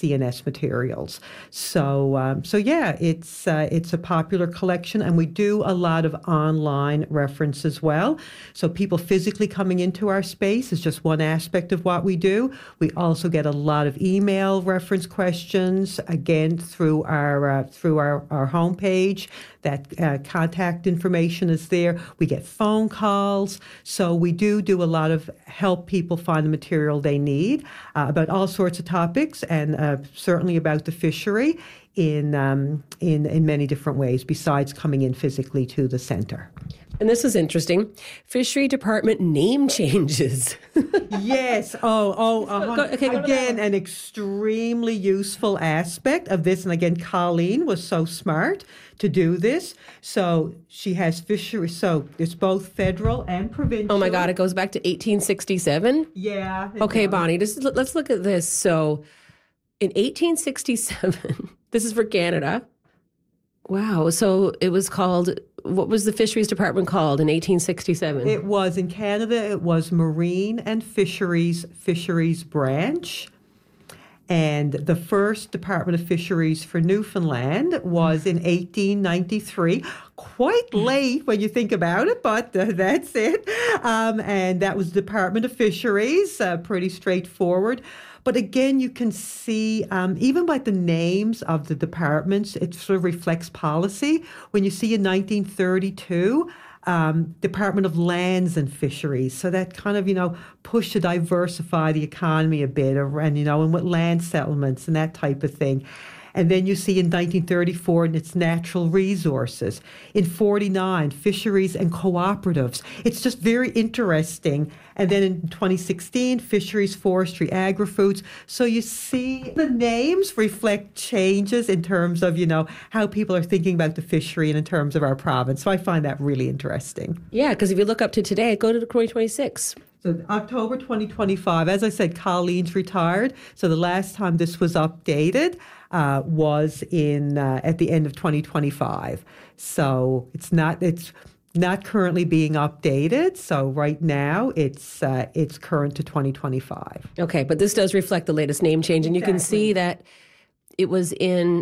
CNS materials. So yeah, it's a popular collection, and we do a lot of online reference as well. So people physically coming into our space is just one aspect of what we do. We also get a lot of email reference questions, again through our homepage. That contact information is there. We get phone calls. So we do a lot of help people find the material they need about all sorts of topics, and certainly about the fishery in many different ways besides coming in physically to the center. And this is interesting. Fishery Department name changes. Yes. Again, an extremely useful aspect of this. And again, Colleen was so smart to do this. So she has fishery. So it's both federal and provincial. Oh my God, it goes back to 1867? Yeah. Okay, Bonnie, let's look at this. So in 1867, this is for Canada. Wow. So it was called, what was the Fisheries Department called in 1867? It was, in Canada, it was Marine and Fisheries Branch. And the first Department of Fisheries for Newfoundland was in 1893. Quite late when you think about it, but that's it. And that was Department of Fisheries, pretty straightforward. But again, you can see, even by the names of the departments, it sort of reflects policy. When you see in 1932, Department of Lands and Fisheries. So that kind of, push to diversify the economy a bit, and with land settlements and that type of thing. And then you see in 1934, it's natural resources. In 49, fisheries and cooperatives. It's just very interesting. And then in 2016, fisheries, forestry, agri-foods. So you see the names reflect changes in terms of, how people are thinking about the fishery and in terms of our province. So I find that really interesting. Yeah, because if you look up to today, go to 2026. So October 2025, as I said, Colleen's retired. So the last time this was updated was at the end of 2025. So it's not currently being updated. So right now it's current to 2025. Okay, but this does reflect the latest name change, and you can see that it was in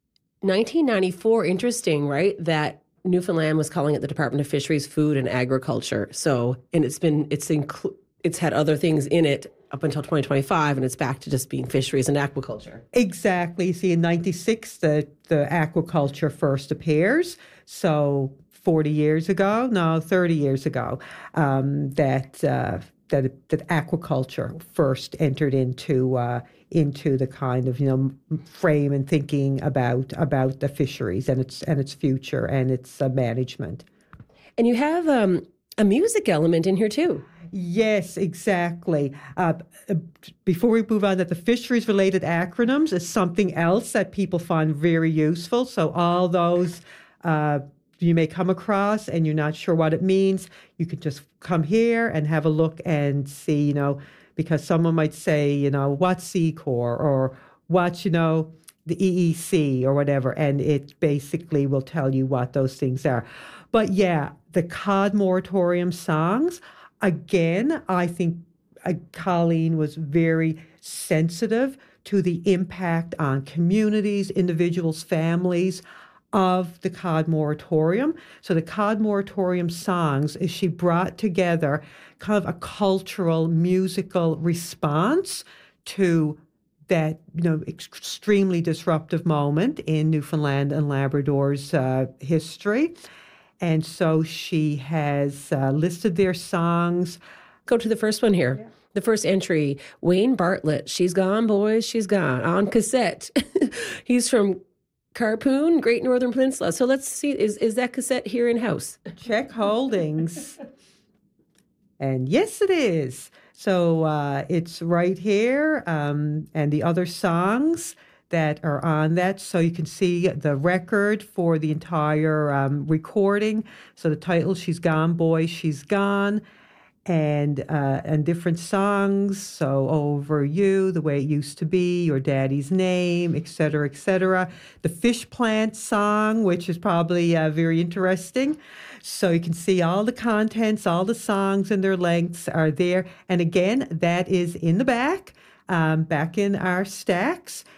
1994. Interesting, right? That Newfoundland was calling it the Department of Fisheries, Food and Agriculture. So, and it's had other things in it up until 2025, and it's back to just being fisheries and aquaculture. Exactly. See, in 96, the aquaculture first appears. So 30 years ago, that aquaculture first entered into the kind of frame and thinking about the fisheries and its future and its management. And you have a music element in here too. Yes, exactly. Before we move on, that the fisheries-related acronyms is something else that people find very useful. So all those you may come across and you're not sure what it means, you could just come here and have a look and see, because someone might say, what's C-Corps or what's, the EEC or whatever, and it basically will tell you what those things are. But yeah, the cod moratorium songs, again, I think Colleen was very sensitive to the impact on communities, individuals, families of the cod moratorium. So the cod moratorium songs is she brought together kind of a cultural, musical response to that, extremely disruptive moment in Newfoundland and Labrador's history. And so she has listed their songs. Go to the first one here. Yeah. The first entry, Wayne Bartlett, She's Gone, Boys, She's Gone, on cassette. He's from Carpoon, Great Northern Peninsula. So let's see, is that cassette here in-house? Check holdings. And yes, it is. So it's right here, and the other songs that are on that. So you can see the record for the entire recording. So the title, She's Gone, Boys, She's Gone, and different songs. So Over You, The Way It Used to Be, Your Daddy's Name, et cetera, et cetera. The Fish Plant song, which is probably very interesting. So you can see all the contents, all the songs and their lengths are there. And again, that is in the back in our stacks.